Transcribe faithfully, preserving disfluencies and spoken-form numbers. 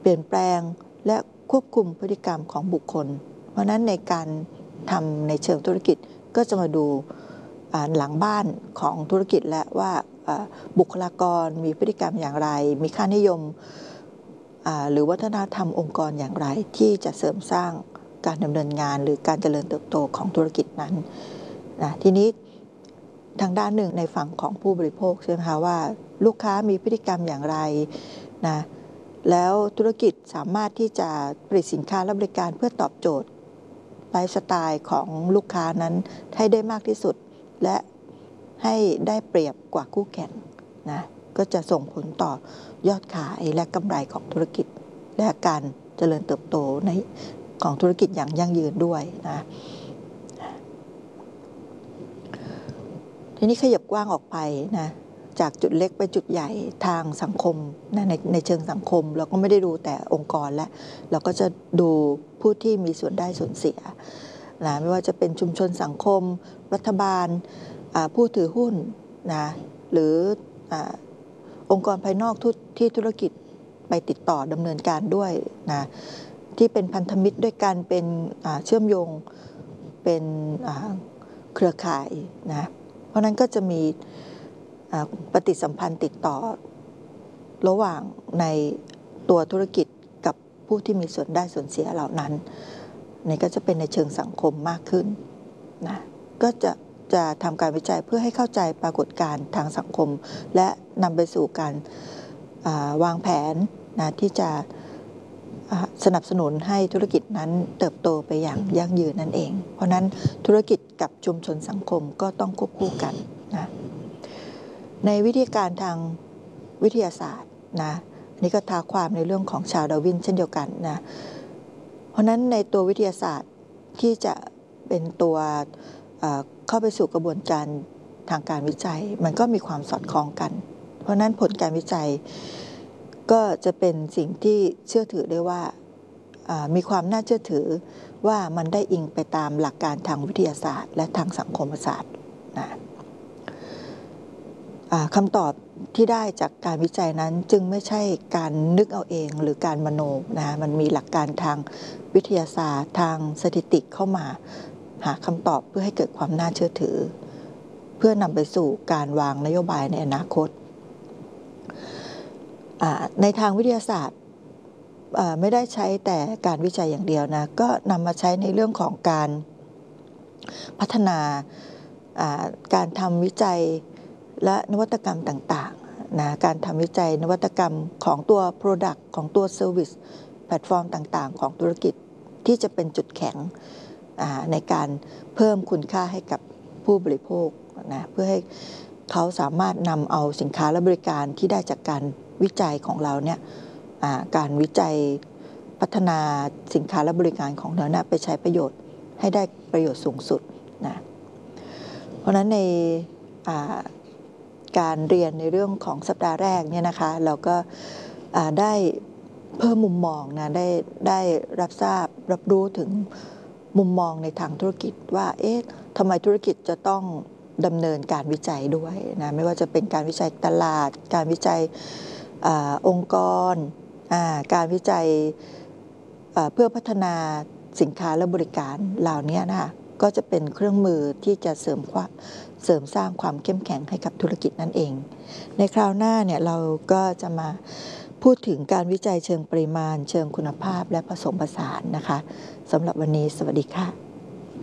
ลี่ยนแปลงและควบคุมพฤติกรรมของบุคคลเพราะนั้นในการทำในเชิงธุรกิจก็จะมาดูหลังบ้านของธุรกิจและว่าบุคลากรมีพฤติกรรมอย่างไรมีค่านิยมหรือวัฒนธรรมองค์กรอย่างไรที่จะเสริมสร้างการดำเนินงานหรือการเจริญเติบโตของธุรกิจนั้นนะทีนี้ทางด้านหนึ่งในฝั่งของผู้บริโภคใช่ไหมคะว่าลูกค้ามีพฤติกรรมอย่างไรนะแล้วธุรกิจสามารถที่จะผลิตสินค้าและบริการเพื่อตอบโจทย์ไลฟ์สไตล์ของลูกค้านั้นให้ได้มากที่สุดและให้ได้เปรียบกว่าคู่แข่งนะก็จะส่งผลต่อยอดขายและกำไรของธุรกิจและการเจริญเติบโตในของธุรกิจอย่างยั่งยืนด้วยนะทีนี้ขยับกว้างออกไปนะจากจุดเล็กไปจุดใหญ่ทางสังคมนะในในเชิงสังคมเราก็ไม่ได้ดูแต่องค์กรและเราก็จะดูผู้ที่มีส่วนได้ส่วนเสียนะไม่ว่าจะเป็นชุมชนสังคมรัฐบาลผู้ถือหุ้นนะหรือองค์กรภายนอกที่ธุรกิจไปติดต่อดำเนินการด้วยนะที่เป็นพันธมิตรด้วยกันเป็นเชื่อมโยงเป็นเครือข่ายนะเพราะนั้นก็จะมีปฏิสัมพันธ์ติดต่อระหว่างในตัวธุรกิจกับผู้ที่มีส่วนได้ส่วนเสียเหล่านั้นนี่ก็จะเป็นในเชิงสังคมมากขึ้นนะก็จะจะทำการวิจัยเพื่อให้เข้าใจปรากฏการณ์ทางสังคมและนำไปสู่การวางแผนนะที่จะสนับสนุนให้ธุรกิจนั้นเติบโตไปอย่างยั่งยืนนั่นเองเพราะนั้นธุรกิจกับชุมชนสังคมก็ต้องควบคู่กันนะในวิธีการทางวิทยาศาสตร์นะอันนี้ก็ท้าความในเรื่องของชาร์ล ดาร์วินเช่นเดียวกันนะเพราะนั้นในตัววิทยาศาสตร์ที่จะเป็นตัวเข้าไปสู่กระบวนการทางการวิจัยมันก็มีความสอดคล้องกันเพราะนั้นผลการวิจัยก็จะเป็นสิ่งที่เชื่อถือได้ว่ามีความน่าเชื่อถือว่ามันได้อิงไปตามหลักการทางวิทยาศาสตร์และทางสังคมศาสตร์นะคำตอบที่ได้จากการวิจัยนั้นจึงไม่ใช่การนึกเอาเองหรือการมโนนะมันมีหลักการทางวิทยาศาสตร์ทางสถิติเข้ามาหาคำตอบเพื่อให้เกิดความน่าเชื่อถือเพื่อนำไปสู่การวางนโยบายในอนาคตในทางวิทยาศาสตร์ไม่ได้ใช้แต่การวิจัยอย่างเดียวนะก็นำมาใช้ในเรื่องของการพัฒนาการทำวิจัยและนวัตกรรมต่างๆนะการทำวิจัยนวัตกรรมของตัว Product ของตัว Service แพลตฟอร์มต่างๆของธุรกิจที่จะเป็นจุดแข็งในการเพิ่มคุณค่าให้กับผู้บริโภคนะเพื่อให้เขาสามารถนำเอาสินค้าและบริการที่ได้จากการวิจัยของเราเนี่ยการวิจัยพัฒนาสินค้าและบริการของเราเนี่ยไปใช้ประโยชน์ให้ได้ประโยชน์สูงสุดนะเพราะฉะนั้นในการเรียนในเรื่องของสัปดาห์แรกเนี่ยนะคะเราก็ได้เพิ่มมุมมองนะได้ได้รับทราบรับรู้ถึงมุมมองในทางธุรกิจว่าเอ๊ะทำไมธุรกิจจะต้องดำเนินการวิจัยด้วยนะไม่ว่าจะเป็นการวิจัยตลาดการวิจัย อ, องค์กรการวิจัยเพื่อพัฒนาสินค้าและบริการเหล่านี้นะคะก็จะเป็นเครื่องมือที่จะเสริมความเสริมสร้างความเข้มแข็งให้กับธุรกิจนั่นเองในคราวหน้าเนี่ยเราก็จะมาพูดถึงการวิจัยเชิงปริมาณเชิงคุณภาพและผสมผสานนะคะสำหรับวันนี้สวัสดีค่ะ